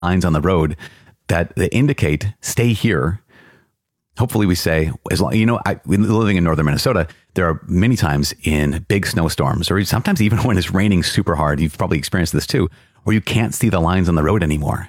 lines on the road that indicate stay here. Hopefully we say, as long, living in northern Minnesota, there are many times in big snowstorms, or sometimes even when it's raining super hard, you've probably experienced this too, where you can't see the lines on the road anymore.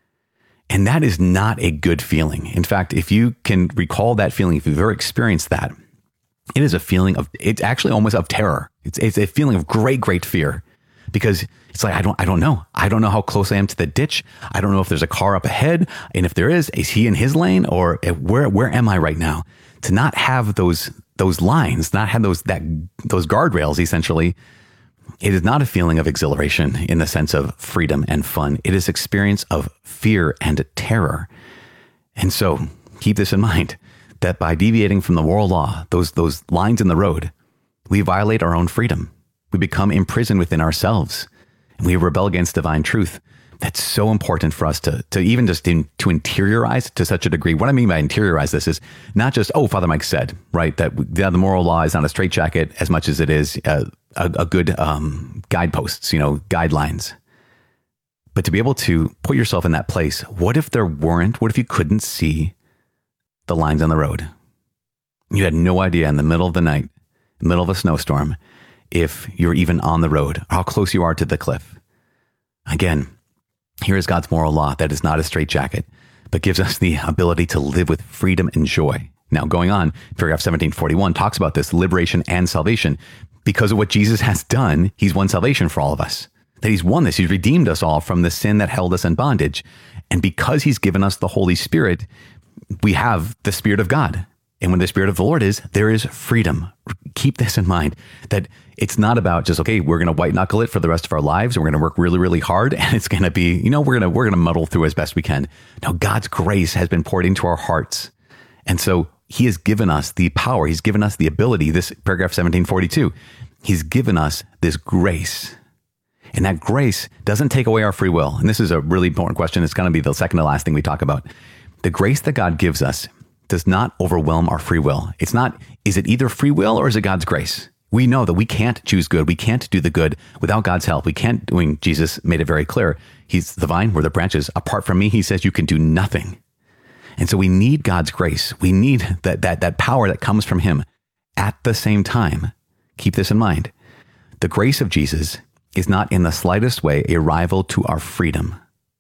And that is not a good feeling. In fact, if you can recall that feeling, if you've ever experienced that, it is a feeling it's actually almost of terror. It's a feeling of great, great fear, because it's like, I don't know. I don't know how close I am to the ditch. I don't know if there's a car up ahead. And if there is he in his lane, or where am I right now? To not have those lines, not have those guardrails, essentially, it is not a feeling of exhilaration in the sense of freedom and fun. It is experience of fear and terror. And so keep this in mind, that by deviating from the moral law, those lines in the road, we violate our own freedom. We become imprisoned within ourselves, and we rebel against divine truth. That's so important for us to even just to interiorize to such a degree. What I mean by interiorize this is not just, Father Mike said, right, that the moral law is not a straitjacket as much as it is a good guideposts, guidelines. But to be able to put yourself in that place, what if you couldn't see the lines on the road? You had no idea in the middle of the night, middle of a snowstorm, if you're even on the road, how close you are to the cliff. Again, here is God's moral law that is not a straitjacket, but gives us the ability to live with freedom and joy. Now, going on, paragraph 1741 talks about this liberation and salvation. Because of what Jesus has done, he's won salvation for all of us. That he's won this. He's redeemed us all from the sin that held us in bondage. And because he's given us the Holy Spirit, we have the Spirit of God. And when the Spirit of the Lord is, there is freedom. Keep this in mind, that it's not about just, okay, we're going to white knuckle it for the rest of our lives. And we're going to work really, really hard. And it's going to be, we're going to muddle through as best we can. No, God's grace has been poured into our hearts. And so he has given us the power. He's given us the ability. This paragraph 1742, he's given us this grace. And that grace doesn't take away our free will. And this is a really important question. It's going to be the second to last thing we talk about. The grace that God gives us does not overwhelm our free will. It's not, is it either free will or is it God's grace? We know that we can't choose good. We can't do the good without God's help. We can't, Jesus made it very clear. He's the vine, we're the branches. Apart from me, he says, you can do nothing. And so we need God's grace. We need that power that comes from him. At the same time, keep this in mind, the grace of Jesus is not in the slightest way a rival to our freedom.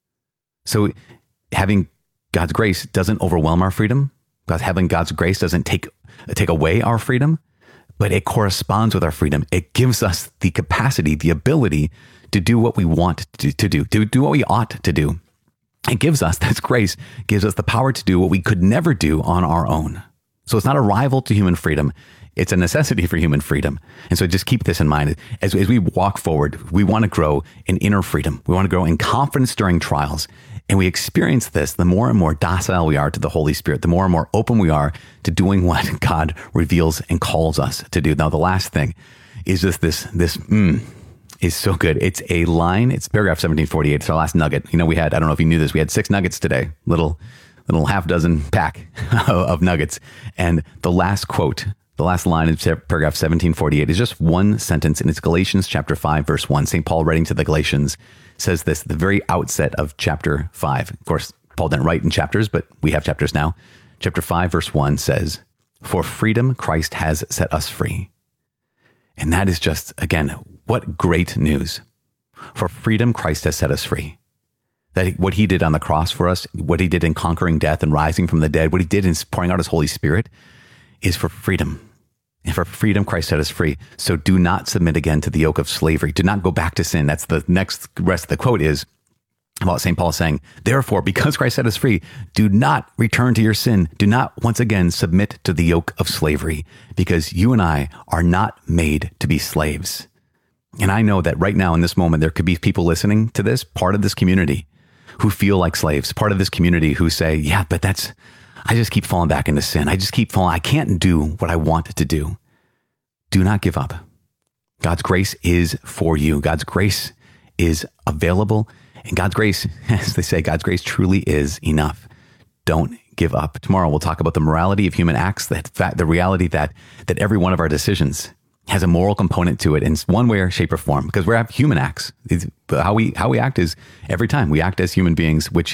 So having God's grace doesn't overwhelm our freedom. Because having God's grace doesn't take away our freedom, but it corresponds with our freedom. It gives us the capacity, the ability to do what we want to do what we ought to do. It gives us, this grace gives us the power to do what we could never do on our own. So it's not a rival to human freedom. It's a necessity for human freedom. And so just keep this in mind. As we walk forward, we want to grow in inner freedom. We want to grow in confidence during trials. And we experience this, the more and more docile we are to the Holy Spirit, the more and more open we are to doing what God reveals and calls us to do. Now, the last thing is just this is so good. It's a line. It's paragraph 1748. It's our last nugget. We had, I don't know if you knew this, we had 6 nuggets today, little half dozen pack of nuggets. And the last quote, the last line in paragraph 1748 is just one sentence, and it's Galatians chapter 5, verse 1. St. Paul writing to the Galatians says this at the very outset of chapter 5. Of course, Paul didn't write in chapters, but we have chapters now. Chapter 5, verse 1 says, "For freedom Christ has set us free." And that is just, again, what great news. For freedom Christ has set us free. That what he did on the cross for us, what he did in conquering death and rising from the dead, what he did in pouring out his Holy Spirit is for freedom. And for freedom, Christ set us free. So do not submit again to the yoke of slavery. Do not go back to sin. That's the next rest of the quote is about St. Paul saying, therefore, because Christ set us free, do not return to your sin. Do not once again submit to the yoke of slavery, because you and I are not made to be slaves. And I know that right now in this moment, there could be people listening to this, part of this community, who feel like slaves, part of this community who say, yeah, but I just keep falling back into sin. I can't do what I want to do. Do not give up. God's grace is for you. God's grace is available. And God's grace, as they say, God's grace truly is enough. Don't give up. Tomorrow we'll talk about the morality of human acts, the reality that every one of our decisions has a moral component to it in one way or shape or form, because we have human acts. How we act is every time we act as human beings, which